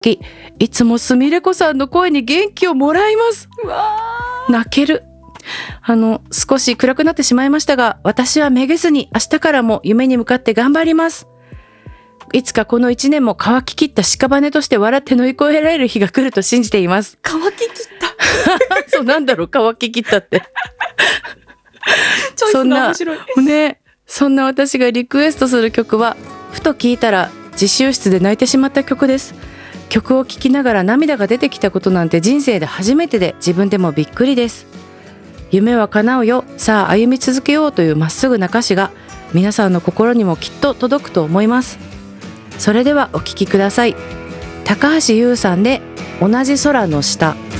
いつもすみれこさんの声に元気をもらいます。 うわ泣ける。少し暗くなってしまいましたが、私はめげずに明日からも夢に向かって頑張ります。いつかこの1年も乾ききった屍として笑って乗り越えられる日が来ると信じています。 乾ききったそう、なんだろう、乾ききったってチョイスが面白いそんな私がリクエストする曲は、ふと聴いたら自習室で泣いてしまった曲です。曲を聴きながら涙が出てきたことなんて人生で初めてで、自分でもびっくりです。夢は叶うよ、さあ歩み続けようというまっすぐな歌詞が皆さんの心にもきっと届くと思います。それではお聴きください。高橋優さんで同じ空の下。